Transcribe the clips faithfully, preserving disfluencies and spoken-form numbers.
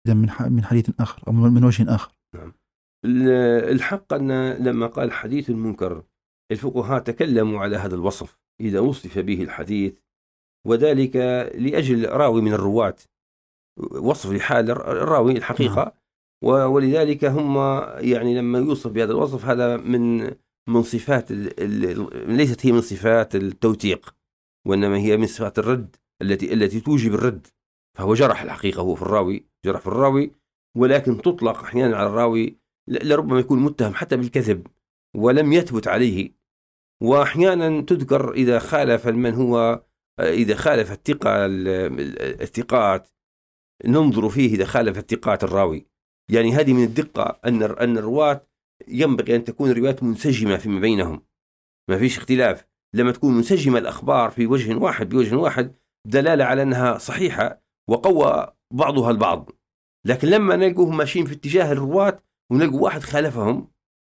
من من حديث آخر أو من وجه آخر. نعم. الحق أن لما قال حديث المنكر الفقهاء تكلموا على هذا الوصف إذا وصف به الحديث، وذلك لأجل راوي من الرواة، وصف لحال الراوي الحقيقة. ولذلك هم يعني لما يوصف بهذا الوصف هذا من من صفات ليست هي من صفات التوثيق، وإنما هي من صفات الرد التي التي توجب الرد. فهو جرح الحقيقة، هو في الراوي جرح في الراوي، ولكن تطلق أحيانا على الراوي لربما يكون متهم حتى بالكذب ولم يثبت عليه. وأحيانا تذكر إذا خالف من هو إذا خالف الثقة الثقات ننظر فيه إذا خالف الثقات الراوي. يعني هذه من الدقة أن أن الرواة ينبغي أن تكون الروايات منسجمة فيما بينهم، ما فيش اختلاف. لما تكون منسجمة الأخبار في وجه واحد بوجه واحد دلالة على أنها صحيحة وقوى بعضها البعض. لكن لما نلقوهم ماشيين في اتجاه الرواة ونلقوا واحد خالفهم،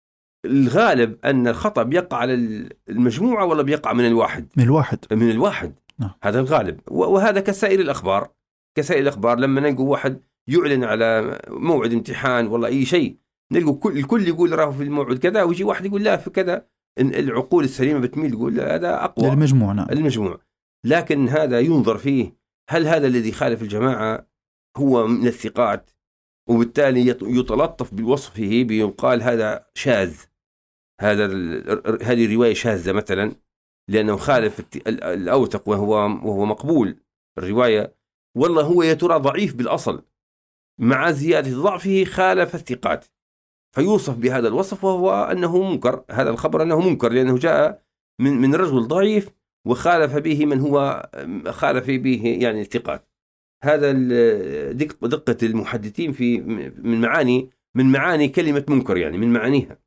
الغالب أن الخطأ بيقع على المجموعة ولا بيقع من الواحد من الواحد من الواحد نعم. هذا الغالب. وهذا كسائر الأخبار كسائر الأخبار لما نلقوا واحد يعلن على موعد امتحان والله أي شيء، نلقوا كل الكل يقول راه في الموعد كذا، ويجي واحد يقول لا في كذا. العقول السليمة بتميل تقول هذا أقوى للمجموع نعم. المجموع. لكن هذا ينظر فيه هل هذا الذي خالف الجماعة هو من الثقات، وبالتالي يتلطف بوصفه بيقال هذا شاذ، هذا هذه الرواية شاذة مثلا لأنه خالف الأوثق وهو وهو مقبول الرواية، والله هو يا ترى ضعيف بالأصل مع زيادة ضعفه خالف الثقات، فيوصف بهذا الوصف وهو أنه منكر. هذا الخبر أنه منكر لأنه جاء من من رجل ضعيف وخالف به من هو خالف به يعني الثقات. هذا دقة دقة المحدثين في من معاني من معاني كلمة منكر، يعني من معانيها.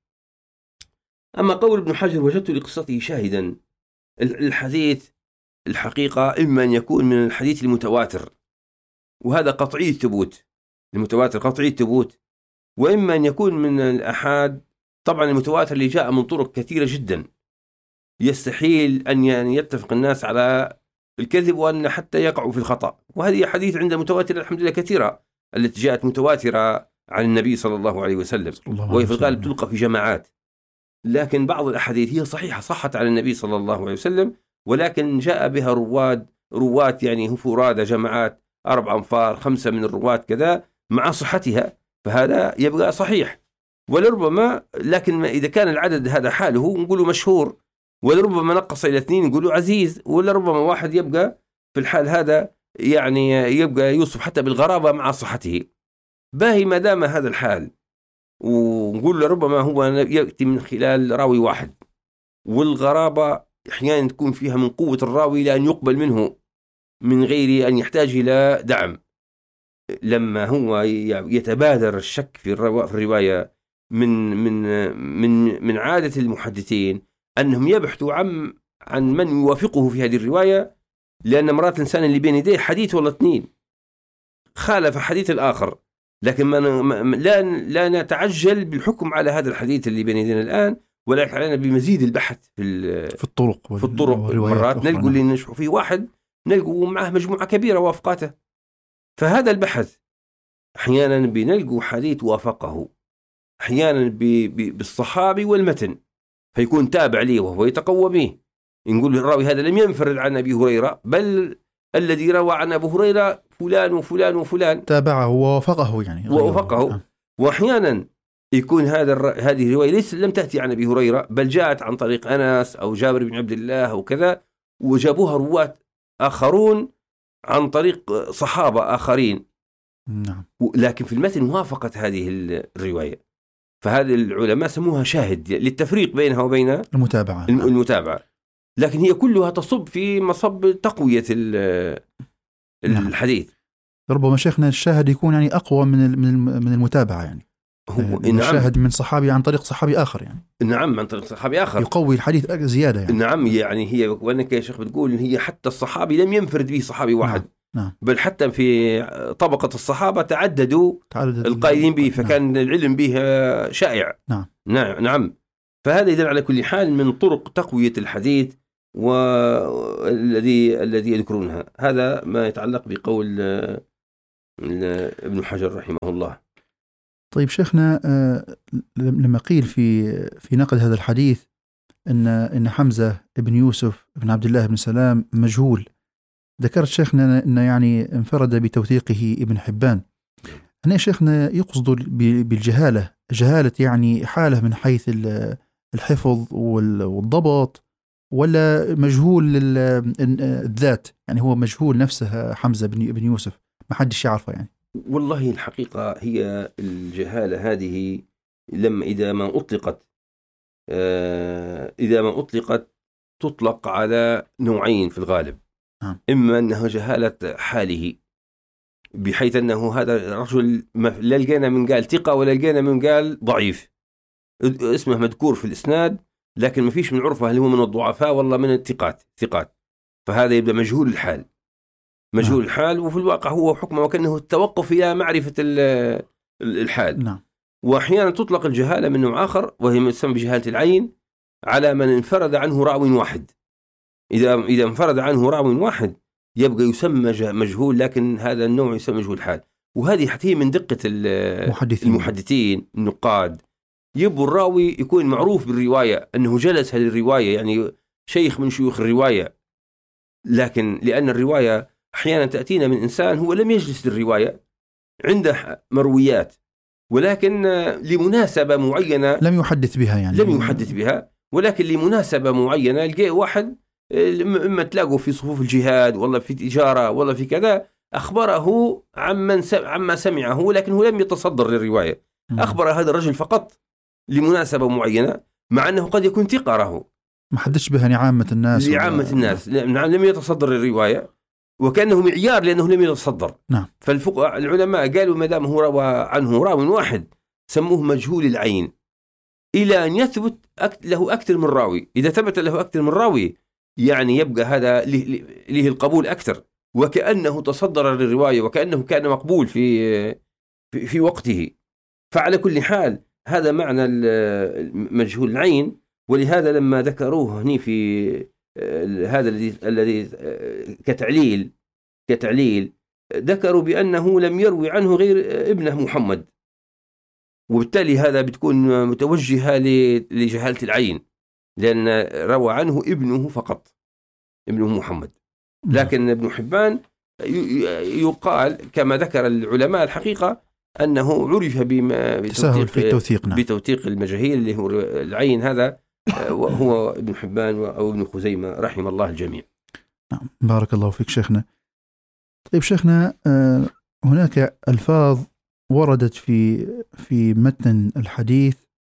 أما قول ابن حجر وجدت لقصته شاهدا، الحديث الحقيقة إما أن يكون من الحديث المتواتر وهذا قطعي الثبوت، المتواتر قطعي الثبوت، وإما أن يكون من الأحاد. طبعا المتواتر اللي جاء من طرق كثيرة جدا يستحيل أن يعني يتفق الناس على الكذب وأن حتى يقعوا في الخطأ، وهذه حديث عند المتواتر الحمد لله كثيرة التي جاءت متواترة عن النبي صلى الله عليه وسلم، وهي في الغالب تلقى في جماعات. لكن بعض الأحاديث هي صحيحة صحت على النبي صلى الله عليه وسلم، ولكن جاء بها رواد روات يعني فرادى جماعات أربع أنفار خمسة من الروات كذا مع صحتها، فهذا يبقى صحيح. ولربما لكن إذا كان العدد هذا حاله نقوله مشهور، ولربما نقص إلى اثنين نقوله عزيز، ولربما واحد يبقى في الحال هذا يعني يبقى يوصف حتى بالغرابة مع صحته. باهي ما دام هذا الحال، ونقول لربما هو يأتي من خلال راوي واحد، والغرابة أحيانا تكون فيها من قوة الراوي لأن يقبل منه من غير أن يحتاج إلى دعم. لما هو يتبادر الشك في الرواية من من من من عادة المحدثين أنهم يبحثوا عن عن من يوافقه في هذه الرواية، لأن مرات الإنسان اللي بين يديه حديث ولا اثنين خالف حديث الآخر، لكن ما لا لا نتعجل بالحكم على هذا الحديث اللي بين يدينا الآن، ولكن علينا بمزيد البحث في في الطرق في الطرق. مرات نلقوا اللي نشوف فيه واحد نلقوا معه مجموعة كبيرة وافقاته، فهذا البحث أحيانا بنلقوا حديث وافقه، أحيانا بالصحابي والمتن فيكون تابع ليه وهو يتقوى به. نقول الراوي هذا لم ينفرد عن أبي هريرة، بل الذي روى عن أبو هريرة فلان وفلان وفلان تابعه ووافقه يعني ووافقه. وأحيانا يكون هذا الر... هذه الرواية ليس لم تأتي عن أبي هريرة بل جاءت عن طريق أنس أو جابر بن عبد الله أو كذا، وجابوها رواة آخرون عن طريق صحابة آخرين. نعم. لكن في المتن وافقت هذه الرواية، فهذه العلماء سموها شاهد للتفريق بينها وبين المتابعة. المتابعة. لكن هي كلها تصب في مصب تقوية الحديث. ربما شيخنا الشاهد يكون يعني أقوى من من المتابعة، يعني هو الشاهد من صحابي عن طريق صحابي آخر، يعني نعم عن طريق صحابي آخر يقوي الحديث زيادة يعني. نعم يعني هي وأنك يا شيخ بتقول هي حتى الصحابي لم ينفرد به صحابي واحد. نعم. نعم. بل حتى في طبقة الصحابة تعددوا تعدد القائلين به، فكان نعم. العلم به شائع. نعم. نعم نعم. فهذا يدل على كل حال من طرق تقوية الحديث والذي الذي يذكرونها. هذا ما يتعلق بقول ابن حجر رحمه الله. طيب شيخنا، لما قيل في في نقد هذا الحديث ان ان حمزة بن يوسف بن عبد الله بن سلام مجهول، ذكرت شيخنا ان يعني انفرد بتوثيقه ابن حبان. هنا شيخنا يقصد بالجهالة جهالة يعني حالة من حيث الحفظ والضبط، ولا مجهول الذات؟ يعني هو مجهول نفسه حمزة بن يوسف، ما حدش يعرفه يعني. والله الحقيقة هي الجهالة هذه لما إذا ما أطلقت إذا ما أطلقت تطلق على نوعين في الغالب. إما أنها جهالة حاله، بحيث أنه هذا الرجل لا لقينا من قال ثقة ولا لقينا من قال ضعيف، اسمه مذكور في الإسناد لكن ما فيش من عرفه هل هو من الضعفاء والله من الثقات ثقات، فهذا يبدأ مجهول الحال مجهول نعم. الحال، وفي الواقع هو حكمه وكأنه التوقف إلى معرفة الحال. نعم. وأحيانا تطلق الجهالة من نوع آخر وهي ما تسمى بجهالة العين على من انفرد عنه راوي واحد. إذا إذا انفرد عنه راوي واحد يبقى يسمى مجهول، لكن هذا النوع يسمى مجهول الحال. وهذه حتى من دقة المحدثين المحدثين النقاد، يبوا الراوي يكون معروف بالرواية أنه جلس للرواية، يعني شيخ من شيوخ الرواية، لكن لأن الرواية أحيانا تأتينا من إنسان هو لم يجلس للرواية، عنده مرويات ولكن لمناسبة معينة لم يحدث بها يعني لم يحدث بها ولكن لمناسبة معينة لقى واحد إما تلاقوا في صفوف الجهاد والله في تجارة والله في كذا أخبره عمن عما سمعه، لكن هو لم يتصدر للرواية، أخبر هذا الرجل فقط لمناسبة معينة، مع أنه قد يكون ثقة ما حدش بها لعامة الناس لعامة الناس نعم لم يتصدر للرواية، وكأنه معيار لأنه لم يتصدر. نعم. فالفقهاء العلماء قالوا ما دام هو روى عنه راوي واحد سموه مجهول العين إلى أن يثبت له أكثر من راوي. إذا ثبت له أكثر من راوي يعني يبقى هذا له القبول أكثر، وكأنه تصدر للرواية وكأنه كان مقبول في في, في وقته. فعلى كل حال هذا معنى مجهول العين. ولهذا لما ذكروه هني في هذا الذي الذي كتعليل كتعليل ذكروا بأنه لم يروي عنه غير ابنه محمد، وبالتالي هذا بتكون متوجهة لجهالة العين، لأن روى عنه ابنه فقط ابنه محمد. لكن ابن حبان يقال كما ذكر العلماء الحقيقة أنه عرف بتوثيق بتوثيق المجاهيل اللي هو العين، هذا وهو ابن حبان أو ابن خزيمة رحم الله الجميع. نعم بارك الله فيك شيخنا. طيب شيخنا، هناك ألفاظ وردت في في متن الحديث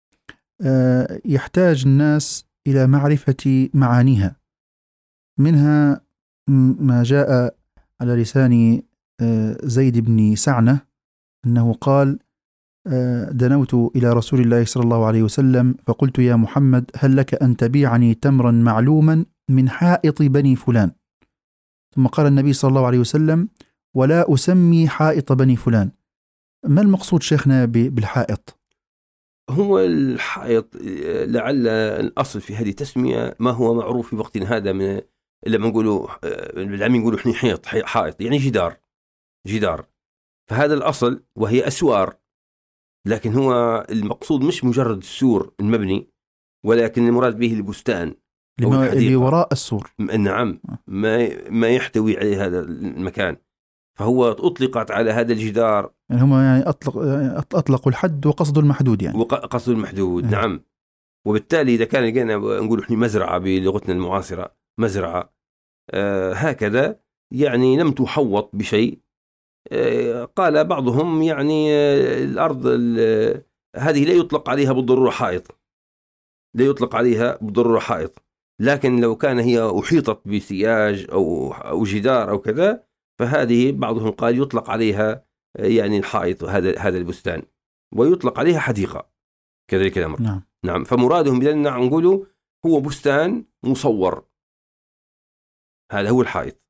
يحتاج الناس إلى معرفة معانيها، منها ما جاء على لسان زيد بن سعنة أنه قال: دنوت إلى رسول الله صلى الله عليه وسلم فقلت: يا محمد، هل لك أن تبيعني تمرا معلوما من حائط بني فلان؟ ثم قال النبي صلى الله عليه وسلم: ولا أسمي حائط بني فلان. ما المقصود شيخنا بالحائط؟ هو الحائط لعل الأصل في هذه التسمية ما هو معروف في وقت هذا، من لما نقولوا العلماء يقولوا إحنا حيط حائط يعني جدار جدار فهذا الأصل وهي أسوار، لكن هو المقصود مش مجرد السور المبني، ولكن المراد به البستان اللي وراء السور. نعم، ما ما يحتوي عليه هذا المكان، فهو أطلقت على هذا الجدار. يعني هم يعني أطلق أطلقوا الحد وقصدوا المحدود، يعني وقصدوا المحدود. نعم. وبالتالي إذا كان لقينا نقول إحنا مزرعة بلغتنا المعاصرة مزرعة آه هكذا يعني لم تحوط بشيء، آه قال بعضهم يعني آه الأرض هذه لا يطلق عليها بالضرورة حائط، لا يطلق عليها بالضرورة حائط، لكن لو كان هي أحيطت بسياج أو أو جدار أو كذا فهذه بعضهم قال يطلق عليها يعني الحائط، هذا هذا البستان، ويطلق عليها حديقة كذلك الأمر. نعم. نعم. فمرادهم بأن نقوله هو بستان مصور، هذا هو الحائط.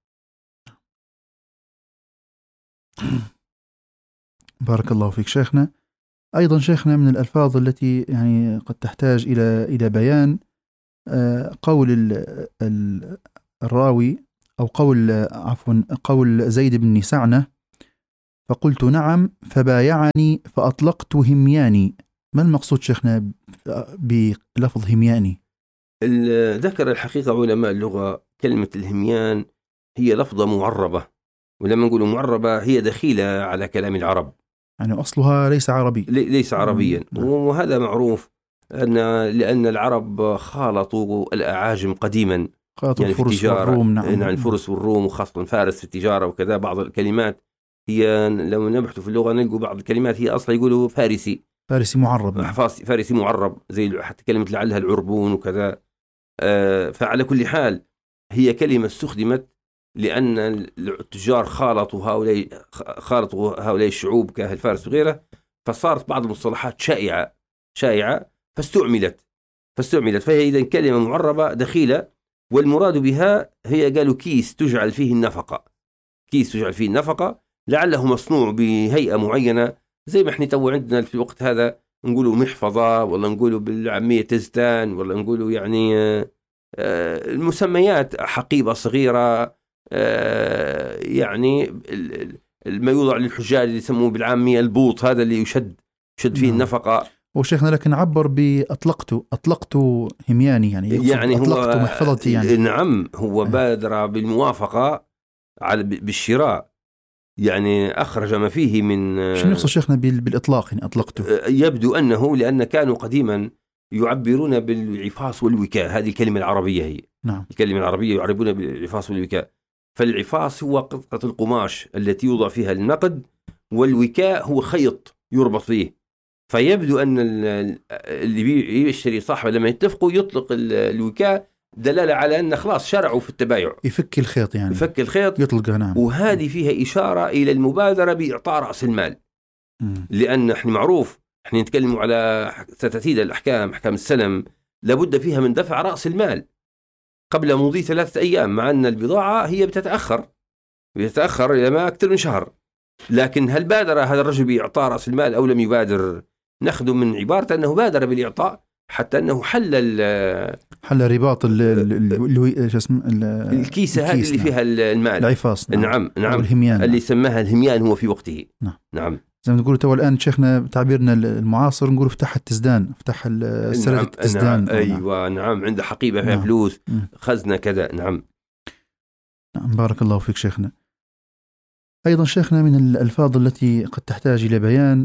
بارك الله فيك شيخنا. أيضا شيخنا من الألفاظ التي يعني قد تحتاج إلى إلى بيان قول الراوي أو قول عفوا قول زيد بن سعنة فقلت نعم فبايعني فأطلقت همياني. ما المقصود شيخنا بلفظ همياني؟ ذكر الحقيقة علماء اللغة كلمة الهميان هي لفظة معربة، ولما نقول معربة هي دخيلة على كلام العرب، يعني أصلها ليس عربي، ليس عربيا. وهذا معروف أن لأن العرب خالطوا الأعاجم قديما، خالطوا يعني الفرس والروم. نعم. نعم الفرس والروم، وخاصة فارس في التجارة وكذا. بعض الكلمات هي لو نبحث في اللغة نلقوا بعض الكلمات هي أصلا يقولوا فارسي، فارسي معرب. نعم. فارسي معرب، زي حتى كلمة لعلها العربون وكذا. آه فعلى كل حال هي كلمة استخدمت لأن التجار خالطوا هؤلاء خالطوا هؤلاء الشعوب كأهل فارس وغيره، فصارت بعض المصطلحات شائعة شائعة فاستعملت فاستعملت فهي إذن كلمة معربة دخيلة، والمراد بها هي قالوا كيس تجعل فيه النفقة، كيس تجعل فيه النفقة، لعله مصنوع بهيئة معينة، زي ما احنا تو عندنا في الوقت هذا نقولوا محفظة، ولا نقولوا بالعامية تزتان، ولا نقولوا يعني المسميات حقيبة صغيرة، يعني ما يوضع للحجاج اللي يسموه بالعامية البوط، هذا اللي يشد يشد فيه النفقة. وشيخنا لكن عبر بأطلقت أطلقت همياني، يعني, يعني أطلقت محفظتي يعني. نعم هو بادر بالموافقة على بالشراء، يعني أخرج ما فيه من. شو يقصد شيخنا بالإطلاق يعني أطلقته؟ يبدو أنه لأن كانوا قديما يعبرون بالعفاص والوكاء، هذه الكلمة العربية هي. نعم. الكلمة العربية يعربون بالعفاص والوكاء. فالعفاص هو قطعة القماش التي يوضع فيها النقد، والوكاء هو خيط يربط فيه. فيبدو أن اللي يشتري صاحبه لما يتفقوا يطلق الوكاء دلالة على أن خلاص شرعوا في التبايع، يفك الخيط يعني، يفك الخيط يطلقه. نعم. وهذه فيها إشارة إلى المبادرة بإعطاء رأس المال. م. لأن احنا معروف احنا نتكلم على ستأتي الأحكام، أحكام السلم لابد فيها من دفع رأس المال قبل مضي ثلاثة أيام، مع أن البضاعة هي بتتأخر بتتأخر إلى ما أكثر من شهر. لكن هل بادر هذا الرجل بإعطاء رأس المال أو لم يبادر؟ نأخذ من عبارة أنه بادر بالإعطاء، حتى أنه حل حل رباط الكيسة هذه اللي فيها المال، العفاص. نعم. نعم, نعم. الهميان. اللي سماها الهميان هو في وقته. نعم. نعم. زي ما نقول تو الآن شيخنا تعبيرنا المعاصر نقول افتح التزدان، افتح السردة. نعم. التزدان. نعم. أيوة. نعم. عنده حقيبة فيها. نعم. فلوس. خزنة كذا. نعم. نعم. بارك الله فيك شيخنا. أيضا شيخنا من الألفاظ التي قد تحتاج إلى بيان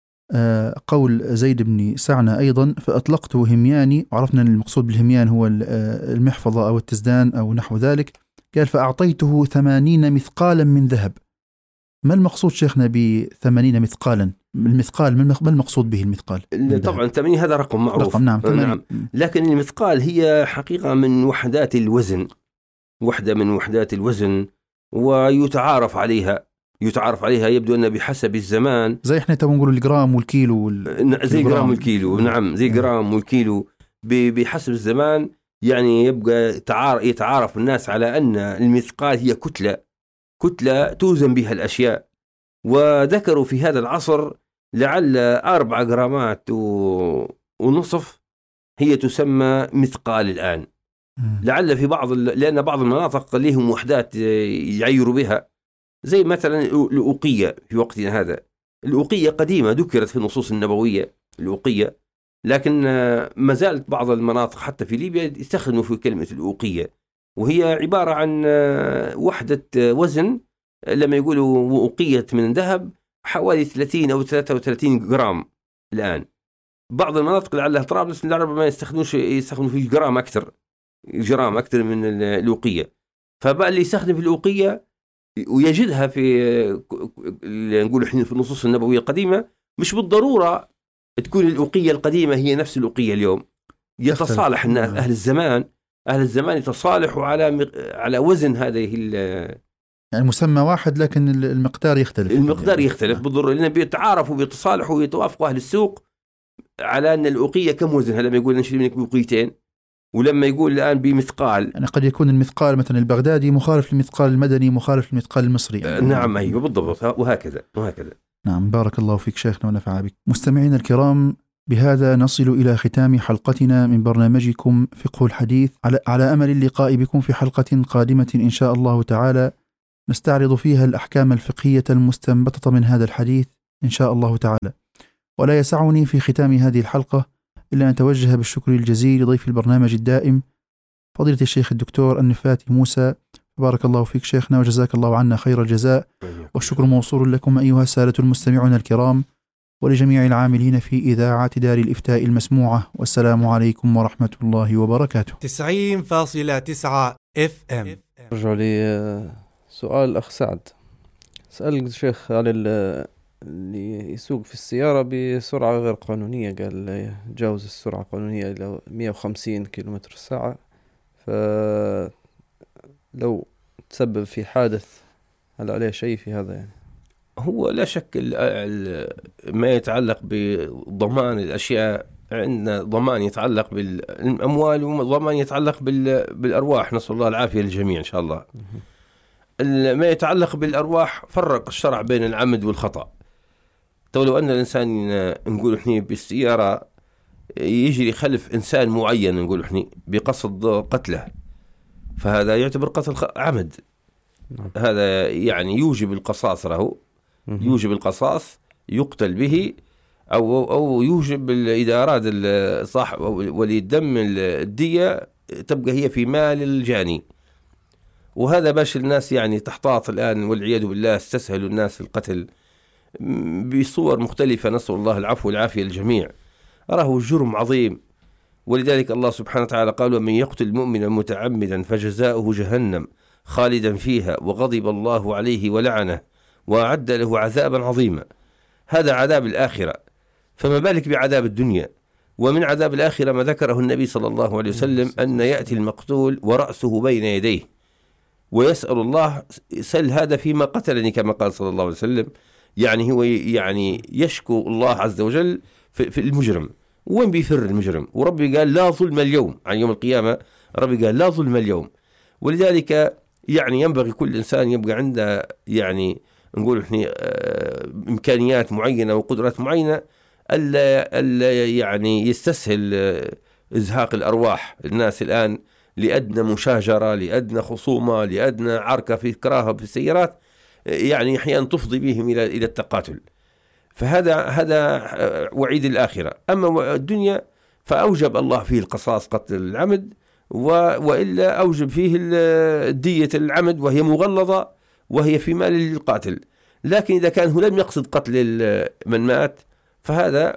قول زيد بن سعنة أيضا فأطلقت همياني، وعرفنا أن المقصود بالهميان هو المحفظة أو التزدان أو نحو ذلك. قال فأعطيته ثمانين مثقالا من ذهب. ما المقصود شيخنا بثمانين مثقالا؟ المثقال ما المقصود به المثقال؟ طبعا ثمانين هذا رقم معروف. رقم. نعم. نعم. لكن المثقال هي حقيقة من وحدات الوزن، وحدة من وحدات الوزن، ويتعارف عليها يتعارف عليها يبدو أن بحسب الزمان، زي احنا تبغى نقول الجرام والكيلو وال... زي الجرام والكيلو. نعم زي الجرام والكيلو بحسب الزمان، يعني يبقى يتعارف الناس على أن المثقال هي كتلة كتلة توزن بها الأشياء. وذكروا في هذا العصر لعل أربع جرامات ونصف هي تسمى مثقال الآن. لعل في بعض لأن بعض المناطق لهم وحدات يعيروا بها، زي مثلا الأوقية في وقتنا هذا. الأوقية قديمة ذكرت في النصوص النبوية الأوقية، لكن ما زالت بعض المناطق حتى في ليبيا يستخدموا في كلمة الأوقية، وهي عبارة عن وحدة وزن. لما يقولوا أوقية من ذهب حوالي ثلاثين أو ثلاثة وثلاثين جرام الآن. بعض المناطق لعلها طرابلس العرب ما يستخدموش يستخدموا في الجرام أكثر جرام أكثر من الأوقية. فبقى اللي يستخدم في الأوقية ويجدها في نقول احنا في النصوص النبوية القديمة، مش بالضرورة تكون الأوقية القديمة هي نفس الأوقية اليوم. يتصالح الناس، أهل الزمان أهل الزمان يتصالحوا على على وزن هذه يعني مسمى واحد لكن المقدار يختلف. المقدار يختلف بالضرورة، لأن بيتعارفوا وبيتصالحوا ويتوافقوا أهل السوق على أن الأوقية كم وزنها. لما يقول نشتري منك أوقيتين، ولما يقول الآن بمثقال، يعني قد يكون المثقال مثلا البغدادي مخالف للمثقال المدني مخالف للمثقال المصري. يعني نعم أيوة بالضبط، وهكذا وهكذا. نعم. بارك الله فيك شيخنا ونفع بك. مستمعين الكرام، بهذا نصل إلى ختام حلقتنا من برنامجكم فقه الحديث، على, على أمل اللقاء بكم في حلقة قادمة إن شاء الله تعالى. نستعرض فيها الأحكام الفقهية المستنبطة من هذا الحديث إن شاء الله تعالى. ولا يسعني في ختام هذه الحلقة إلا أن أتوجه بالشكر الجزيل لضيف البرنامج الدائم فضيلة الشيخ الدكتور النفاتي موسى. بارك الله فيك شيخنا وجزاك الله عنا خير الجزاء، والشكر موصول لكم أيها السادة المستمعون الكرام ولجميع العاملين في إذاعة دار الإفتاء المسموعة. والسلام عليكم ورحمة الله وبركاته. تسعين فاصلة تسعة اف ام. رجع لي سؤال الأخ سعد، سأل الشيخ على اللي يسوق في السيارة بسرعة غير قانونية، قال يتجاوز السرعة القانونية إلى مئة وخمسين كيلومتر الساعة، فلو تسبب في حادث هل عليه شيء في هذا؟ يعني هو لا شك ما يتعلق بضمان الأشياء، عندنا ضمان يتعلق بالأموال وضمان يتعلق بالأرواح، نسأل الله العافية للجميع إن شاء الله. ما يتعلق بالأرواح فرق الشرع بين العمد والخطأ. تو لو أن الإنسان نقول إحنا بالسيارة يجري خلف إنسان معين نقول إحنا بقصد قتله، فهذا يعتبر قتل عمد. هذا يعني يوجب القصاص، له يوجب القصاص، يقتل به، أو أو يوجب إذا أراد صاحب ولي الدم الدية تبقى هي في مال الجاني. وهذا باش الناس يعني تحتاط الآن والعياذ بالله، استسهلوا الناس القتل بصور مختلفة، نسأل الله العفو والعافية للجميع. راه جرم عظيم، ولذلك الله سبحانه وتعالى قال: ومن يقتل مؤمنا متعمدا فجزاؤه جهنم خالدا فيها وغضب الله عليه ولعنه وأعد له عذابا عظيما. هذا عذاب الآخرة، فما بالك بعذاب الدنيا؟ ومن عذاب الآخرة ما ذكره النبي صلى الله عليه وسلم أن يأتي المقتول ورأسه بين يديه ويسأل الله: سل هذا فيما قتلني، كما قال صلى الله عليه وسلم. يعني هو يعني يشكو الله عز وجل في المجرم. وين بيفر المجرم؟ وربي قال: لا ظلم اليوم، عن يوم القيامة ربي قال: لا ظلم اليوم. ولذلك يعني ينبغي كل إنسان يبقى عنده يعني نقول إحنا إمكانيات معينة وقدرات معينة، ألا ألا يعني يستسهل إزهاق الأرواح. الناس الآن لأدنى مشاجرة، لأدنى خصومة، لأدنى عركة في كراهة في السيارات، يعني أحيانا تفضي بهم إلى إلى التقاتل. فهذا هذا وعيد الآخرة. أما الدنيا فأوجب الله فيه القصاص قتل العمد، وإلا أوجب فيه الدية العمد وهي مغلظة وهي في مال القاتل. لكن إذا كان هو لم يقصد قتل من مات فهذا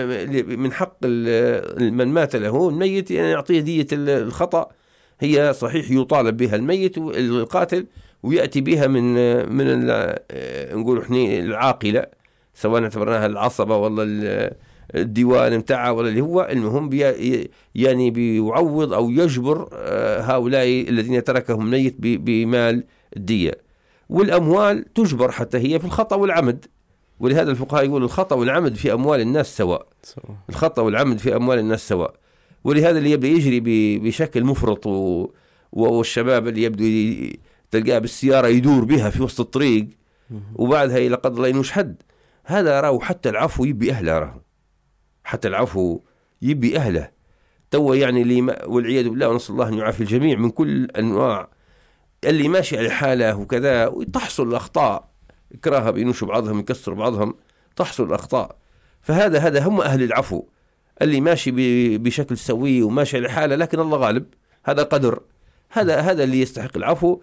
من حق من مات له الميت يعني يعطيه دية الخطأ. هي صحيح يطالب بها الميت القاتل، ويأتي بها من من نقول احنا العاقلة، سواء اعتبرناها العصبة ولا الديوان متاعها ولا اللي هو المهم بي يعني بيعوض أو يجبر هؤلاء الذين تركهم ميت بمال الدية. والأموال تجبر حتى هي في الخطأ والعمد. ولهذا الفقهاء يقول الخطأ والعمد في أموال الناس سواء. الخطأ والعمد في أموال الناس سواء. ولهذا اللي يبدأ يجري بشكل مفرط والشباب اللي يبدو تلقاه بالسيارة يدور بها في وسط الطريق وبعدها إلى قدر الله ينوش حد، هذا راه حتى العفو يبي أهله، راه حتى العفو يبي أهله. تو يعني اللي والعياذ بالله ونسأل الله أن يعافي الجميع من كل أنواع اللي ماشي على حاله وكذا، وتحصل الأخطاء، كراهة بينوشوا بعضهم، يكسروا بعضهم، تحصل الأخطاء. فهذا هذا هم أهل العفو، اللي ماشي بشكل سوي وماشي على حاله لكن الله غالب، هذا قدر، هذا هذا اللي يستحق العفو.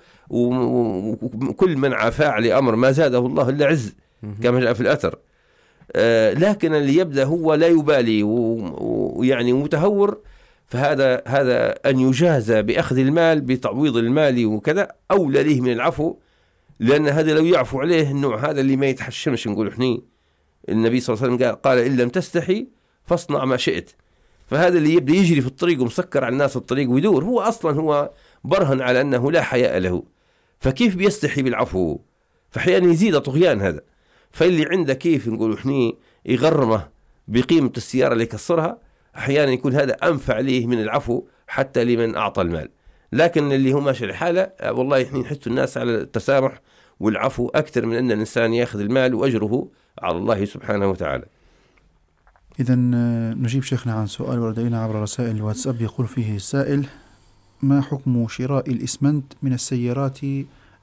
وكل من عفا على أمر ما زاده الله إلا عز كما جاء في الأثر. آه لكن اللي يبدأ هو لا يبالي ويعني متهور، فهذا هذا أن يجازى بأخذ المال بتعويض المال وكذا أولى له من العفو. لأن هذا لو يعفو عليه النوع هذا اللي ما يتحشمش نقول إحنا، النبي صلى الله عليه وسلم قال: إن لم تستحي فاصنع ما شئت. فهذا اللي يبدأ يجري في الطريق ومسكر على الناس الطريق ويدور، هو أصلا هو برهن على أنه لا حياء له، فكيف بيستحي بالعفو؟ فأحيانا يزيد طغيان هذا. فاللي عنده كيف نقول إحنا يغرمه بقيمة السيارة اللي يكسرها، أحيانا يكون هذا أنفع ليه من العفو حتى لمن أعطى المال. لكن اللي هو ماشي الحالة والله إحنا نحث الناس على التسامح والعفو أكثر من أن الإنسان يأخذ المال وأجره على الله سبحانه وتعالى. إذا نجيب شيخنا عن سؤال وردينا عبر رسائل الواتساب. يقول فيه السائل: ما حكم شراء الإسمنت من السيارات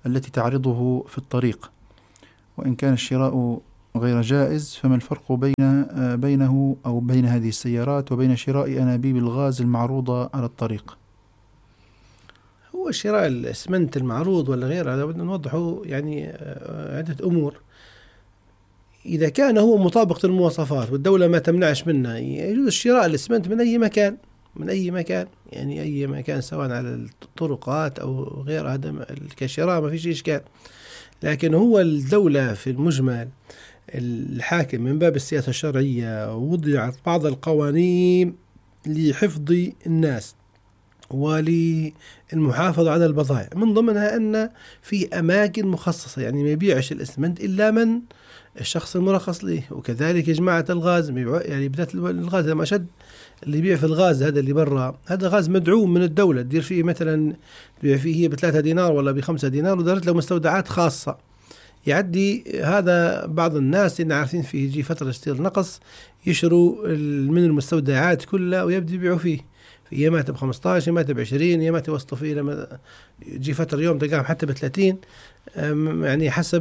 التي تعرضه في الطريق، وإن كان الشراء غير جائز فما الفرق بين بينه أو بين هذه السيارات وبين شراء أنابيب الغاز المعروضة على الطريق؟ هو شراء الإسمنت المعروض ولا غيره هذا بدنا نوضحه يعني عدة أمور. إذا كان هو مطابق للمواصفات والدولة ما تمنعش منه يجوز شراء الإسمنت من أي مكان من أي مكان يعني أي مكان سواء على الطرقات أو غير هذا كشراء ما فيش إشكال. لكن هو الدولة في المجمل الحاكم من باب السياسة الشرعية وضعت بعض القوانين لحفظ الناس وللمحافظة على البضائع، من ضمنها أن في أماكن مخصصة يعني ما يبيعش الإسمنت إلا من الشخص المرخص له. وكذلك جماعة الغاز يعني بدأت الغاز لما أشد اللي يبيع في الغاز هذا اللي برا هذا غاز مدعوم من الدولة تدير فيه مثلا تبيع فيه هي بثلاثة دينار ولا بخمسة دينار ودارت له مستودعات خاصة يعدي هذا. بعض الناس اللي عارفين فيه يجي فترة تصير نقص يشروا من المستودعات كلها ويبدأ يبيعوا فيه في يمات بخمسطاش يمات بعشرين يمات يوصلوا فيه لما يجي فترة يوم تلقاهم حتى بثلاثين يعني حسب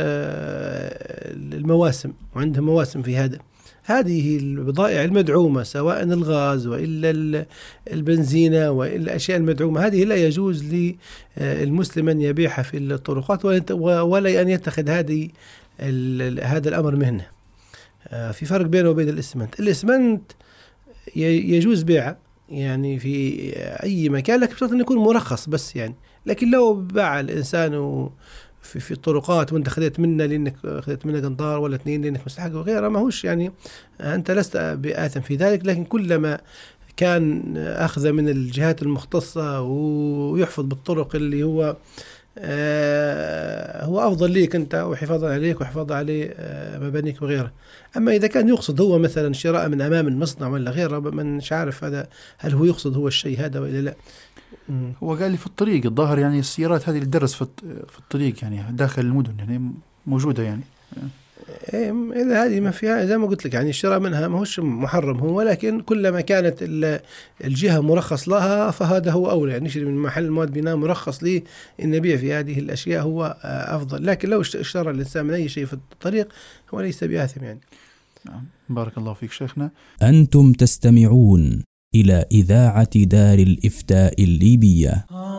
المواسم وعندهم مواسم في هذا. هذه البضائع المدعومة سواء الغاز وإلا البنزينة وإلا الأشياء المدعومة هذه لا يجوز للمسلم أن يبيعها في الطرقات ولا أن يتخذ هذه هذا الأمر مهنة. في فرق بينه وبين الإسمنت. الإسمنت يجوز بيعه يعني في أي مكان لكن بشرط أن يكون مرخص بس يعني. لكن لو باع الإنسان في في الطرقات وانت خذيت منه لانك خذيت منه قنطار ولا اثنين لانك مستحق وغيره ما هوش يعني انت لست بآثم في ذلك. لكن كلما كان اخذ من الجهات المختصة ويحفظ بالطرق اللي هو آه هو افضل ليك انت وحفاظا عليك وحفاظا عليه آه مبانيك وغيره. اما اذا كان يقصد هو مثلا شراء من امام المصنع ولا غيره من مش عارف هذا هل هو يقصد هو الشيء هذا ولا لا. هو قال لي في الطريق الظاهر يعني السيارات هذه اللي تدرس في في الطريق يعني داخل المدن يعني موجودة يعني. إيه إذا هذه ما فيها زي ما قلت لك يعني الشراء منها ما هوش محرم هو، ولكن كلما كانت الجهة مرخص لها فهذا هو أولى يعني نشتري من محل مواد بناء مرخص لي إن نبيع في هذه الأشياء هو أفضل. لكن لو اشترى الإنسان من أي شيء في الطريق هو ليس بآثم يعني. نعم بارك الله فيك شيخنا. أنتم تستمعون إلى إذاعة دار الإفتاء الليبية.